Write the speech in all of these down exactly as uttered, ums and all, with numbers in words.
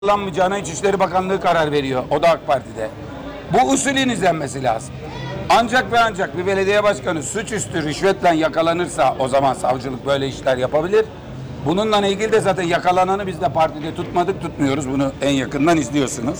Kullanmayacağına İçişleri Bakanlığı karar veriyor. O da AK Parti'de. Bu usulün izlenmesi lazım. Ancak ve ancak bir belediye başkanı suçüstü rüşvetle yakalanırsa o zaman savcılık böyle işler yapabilir. Bununla ilgili de zaten yakalananı biz de partide tutmadık, tutmuyoruz. Bunu en yakından izliyorsunuz.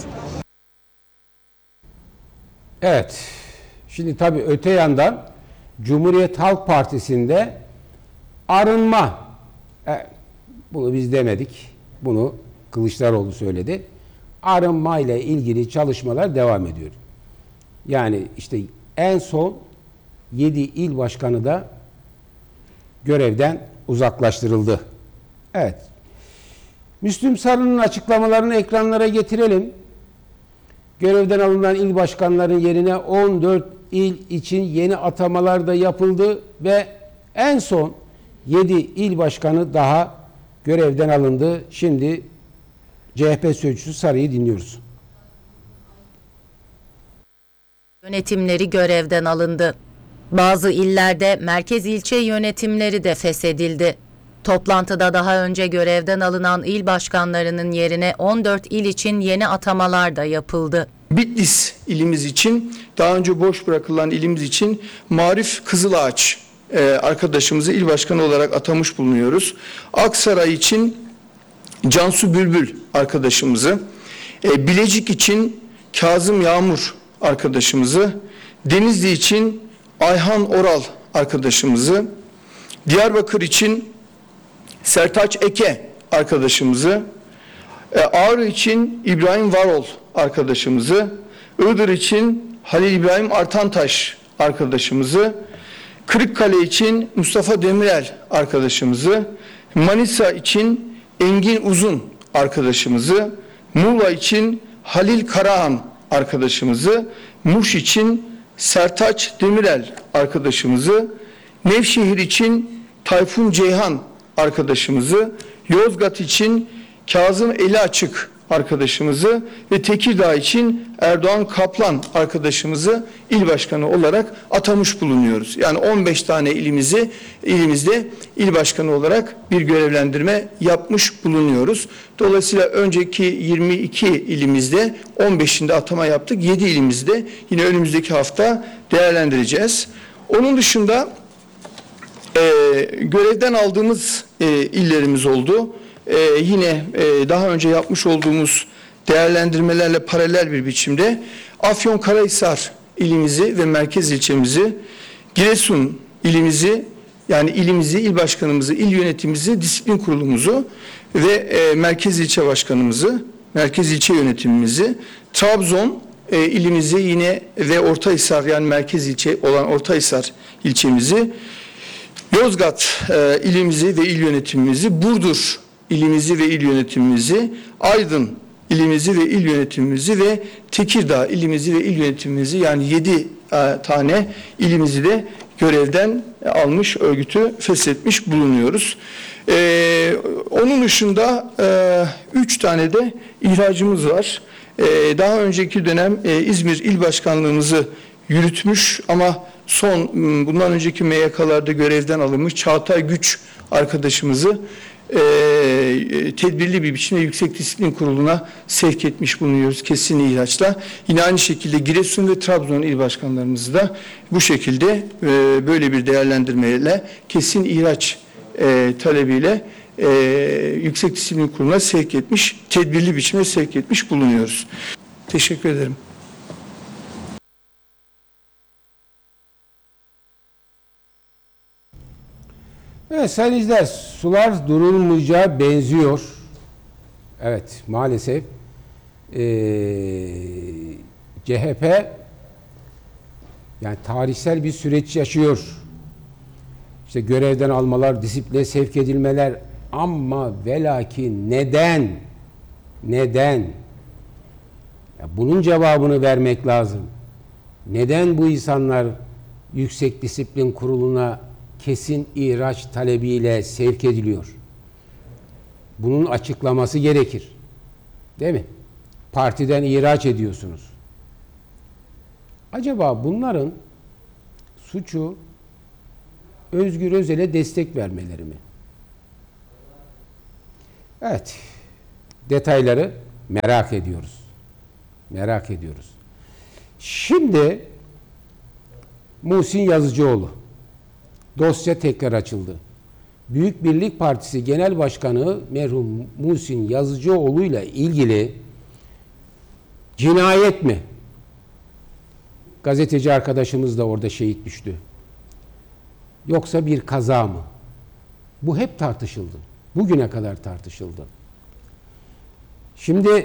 Evet. Şimdi tabii öte yandan Cumhuriyet Halk Partisi'nde arınma. Evet, bunu biz demedik. Bunu Kılıçdaroğlu söyledi. Arınma ile ilgili çalışmalar devam ediyor. Yani işte en son yedi il başkanı da görevden uzaklaştırıldı. Evet. Müslüm Sarı'nın açıklamalarını ekranlara getirelim. Görevden alınan il başkanların yerine on dört il için yeni atamalar da yapıldı ve en son yedi il başkanı daha görevden alındı. Şimdi C H P sözcüsü Sarı'yı dinliyoruz. Yönetimleri görevden alındı. Bazı illerde merkez ilçe yönetimleri de feshedildi. Toplantıda daha önce görevden alınan il başkanlarının yerine on dört il için yeni atamalar da yapıldı. Bitlis ilimiz için, daha önce boş bırakılan ilimiz için Marif Kızılağaç e, arkadaşımızı il başkanı olarak atamış bulunuyoruz. Aksaray için Cansu Bülbül arkadaşımızı, e, Bilecik için Kazım Yağmur arkadaşımızı, Denizli için Ayhan Oral arkadaşımızı, Diyarbakır için Sertaç Eke arkadaşımızı, e, Ağrı için İbrahim Varol arkadaşımızı, Iğdır için Halil İbrahim Artantaş arkadaşımızı, Kırıkkale için Mustafa Demirel arkadaşımızı, Manisa için Engin Uzun arkadaşımızı, Muğla için Halil Karahan arkadaşımızı, Muş için Sertaç Demirel arkadaşımızı, Nevşehir için Tayfun Ceyhan arkadaşımızı, Yozgat için Kazım Eliaçık arkadaşımızı ve Tekirdağ için Erdoğan Kaplan arkadaşımızı il başkanı olarak atamış bulunuyoruz. Yani on beş tane ilimizi ilimizde il başkanı olarak bir görevlendirme yapmış bulunuyoruz. Dolayısıyla önceki yirmi iki ilimizde on beşinde atama yaptık. yedi ilimizde yine önümüzdeki hafta değerlendireceğiz. Onun dışında e, görevden aldığımız e, illerimiz oldu. Ee, yine e, daha önce yapmış olduğumuz değerlendirmelerle paralel bir biçimde Afyonkarahisar ilimizi ve merkez ilçemizi, Giresun ilimizi, yani ilimizi, il başkanımızı, il yönetimimizi, disiplin kurulumuzu ve e, merkez ilçe başkanımızı, merkez ilçe yönetimimizi, Trabzon e, ilimizi yine ve Ortahisar, yani merkez ilçe olan Ortahisar ilçemizi, Yozgat e, ilimizi ve il yönetimimizi, Burdur ilimizi ve il yönetimimizi, Aydın ilimizi ve il yönetimimizi ve Tekirdağ ilimizi ve il yönetimimizi, yani yedi e, tane ilimizi de görevden almış, örgütü feshetmiş bulunuyoruz. E, onun dışında e, üç tane de ihracımız var. E, daha önceki dönem e, İzmir İl Başkanlığımızı yürütmüş ama son bundan önceki M Y K'larda görevden alınmış Çağatay Güç arkadaşımızı e, tedbirli bir biçimde Yüksek Disiplin Kurulu'na sevk etmiş bulunuyoruz kesin ihraçla. Yine aynı şekilde Giresun ve Trabzon il başkanlarımızı da bu şekilde e, böyle bir değerlendirmeyle kesin ihraç e, talebiyle e, Yüksek Disiplin Kurulu'na sevk etmiş, tedbirli biçimde sevk etmiş bulunuyoruz. Teşekkür ederim. Evet sayın izleyiciler, sular durulmayacağı benziyor. Evet, maalesef ee, C H P yani tarihsel bir süreç yaşıyor. İşte görevden almalar, disipline sevk edilmeler, ama ve lakin neden? Neden? Ya bunun cevabını vermek lazım. Neden bu insanlar Yüksek Disiplin Kurulu'na kesin ihraç talebiyle sevk ediliyor? Bunun açıklaması gerekir. Değil mi? Partiden ihraç ediyorsunuz. Acaba bunların suçu Özgür Özel'e destek vermeleri mi? Evet. Detayları Merak ediyoruz. Merak ediyoruz. Şimdi Muhsin Yazıcıoğlu dosya tekrar açıldı. Büyük Birlik Partisi Genel Başkanı merhum Muhsin Yazıcıoğlu ile ilgili cinayet mi? Gazeteci arkadaşımız da orada şehit düştü. Yoksa bir kaza mı? Bu hep tartışıldı. Bugüne kadar tartışıldı. Şimdi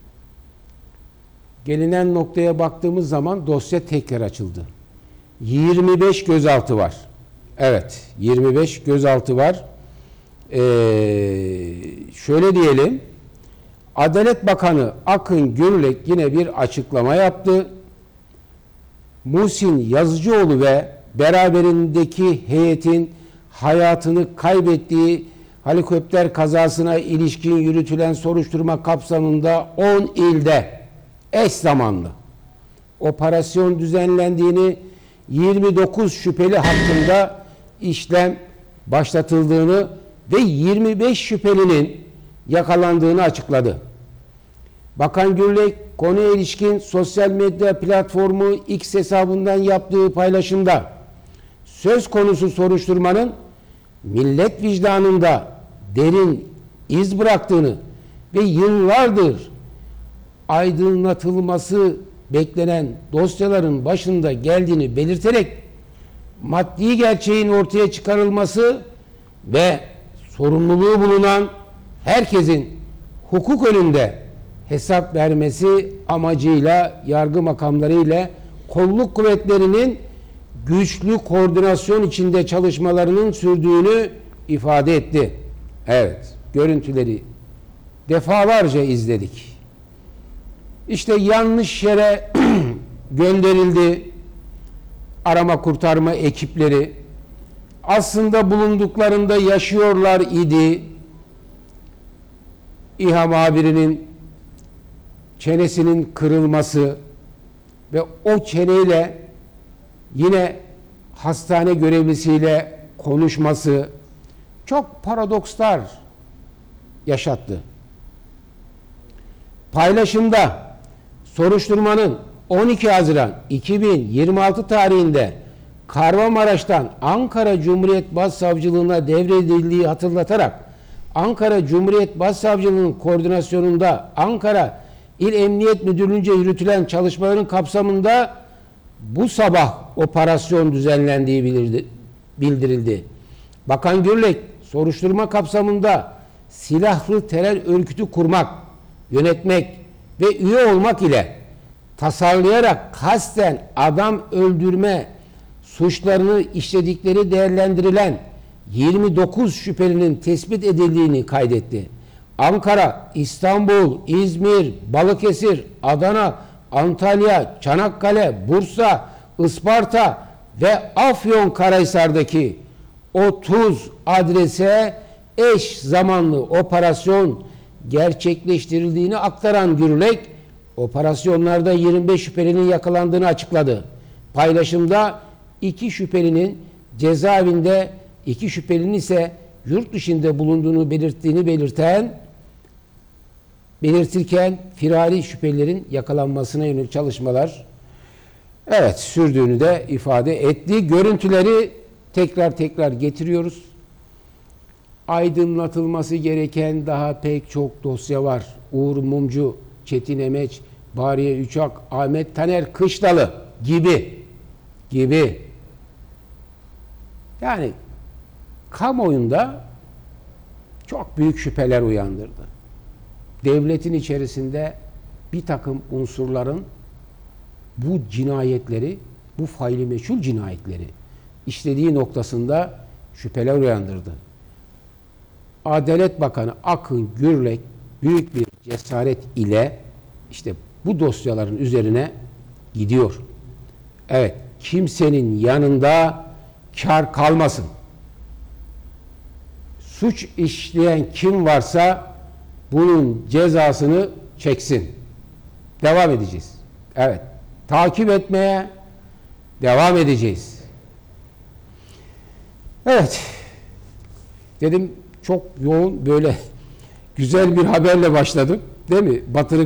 gelinen noktaya baktığımız zaman dosya tekrar açıldı. yirmi beş gözaltı var. Evet, yirmi beş gözaltı var. Ee, şöyle diyelim, Adalet Bakanı Akın Gürlek yine bir açıklama yaptı. Muhsin Yazıcıoğlu ve beraberindeki heyetin hayatını kaybettiği helikopter kazasına ilişkin yürütülen soruşturma kapsamında on ilde eş zamanlı operasyon düzenlendiğini, yirmi dokuz şüpheli hakkında işlem başlatıldığını ve yirmi beş şüphelinin yakalandığını açıkladı. Bakan Gürlek konuya ilişkin sosyal medya platformu X hesabından yaptığı paylaşımda söz konusu soruşturmanın millet vicdanında derin iz bıraktığını ve yıllardır aydınlatılması beklenen dosyaların başında geldiğini belirterek maddi gerçeğin ortaya çıkarılması ve sorumluluğu bulunan herkesin hukuk önünde hesap vermesi amacıyla yargı makamları ile kolluk kuvvetlerinin güçlü koordinasyon içinde çalışmalarının sürdüğünü ifade etti. Evet, görüntüleri defalarca izledik. İşte yanlış yere gönderildi arama kurtarma ekipleri. Aslında bulunduklarında yaşıyorlar idi. İHA muhabirinin çenesinin kırılması ve o çeneyle yine hastane görevlisiyle konuşması çok paradokslar yaşattı. Paylaşımda soruşturmanın on iki Haziran iki bin yirmi altı tarihinde Kahramanmaraş'tan Ankara Cumhuriyet Başsavcılığına devredildiği hatırlatarak Ankara Cumhuriyet Başsavcılığı'nın koordinasyonunda Ankara İl Emniyet Müdürlüğü'nce yürütülen çalışmaların kapsamında bu sabah operasyon düzenlendiği bildirildi. Bakan Gürlek, soruşturma kapsamında silahlı terör örgütü kurmak, yönetmek ve üye olmak ile tasarlayarak kasten adam öldürme suçlarını işledikleri değerlendirilen yirmi dokuz şüphelinin tespit edildiğini kaydetti. Ankara, İstanbul, İzmir, Balıkesir, Adana, Antalya, Çanakkale, Bursa, Isparta ve Afyonkarahisar'daki otuz adrese eş zamanlı operasyon gerçekleştirildiğini aktaran Gürlek, operasyonlarda yirmi beş şüphelinin yakalandığını açıkladı. Paylaşımda iki şüphelinin cezaevinde, iki şüphelinin ise yurt dışında bulunduğunu belirttiğini belirten belirtirken firari şüphelilerin yakalanmasına yönelik çalışmalar evet sürdüğünü de ifade etti. Görüntüleri tekrar tekrar getiriyoruz. Aydınlatılması gereken daha pek çok dosya var. Uğur Mumcu, Çetin Emeç, Bariye Üçak, Ahmet Taner Kışlalı gibi gibi. Yani kamuoyunda çok büyük şüpheler uyandırdı. Devletin içerisinde bir takım unsurların bu cinayetleri, bu faili meçhul cinayetleri işlediği noktasında şüpheler uyandırdı. Adalet Bakanı Akın Gürlek büyük bir cesaret ile işte bu dosyaların üzerine gidiyor. Evet, kimsenin yanında kar kalmasın. Suç işleyen kim varsa bunun cezasını çeksin. Devam edeceğiz. Evet, takip etmeye devam edeceğiz. Evet, dedim çok yoğun böyle güzel bir haberle başladım. Değil mi? Batırıp